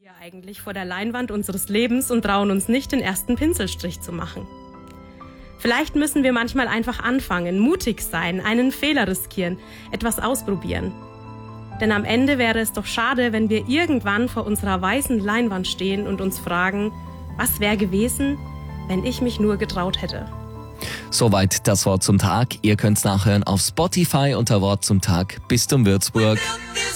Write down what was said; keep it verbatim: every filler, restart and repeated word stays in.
Ja, eigentlich vor der Leinwand unseres Lebens und trauen uns nicht, den ersten Pinselstrich zu machen. Vielleicht müssen wir manchmal einfach anfangen, mutig sein, einen Fehler riskieren, etwas ausprobieren. Denn am Ende wäre es doch schade, wenn wir irgendwann vor unserer weißen Leinwand stehen und uns fragen, was wäre gewesen, wenn ich mich nur getraut hätte. Soweit das Wort zum Tag. Ihr könnt's nachhören auf Spotify unter Wort zum Tag. Bis zum Würzburg.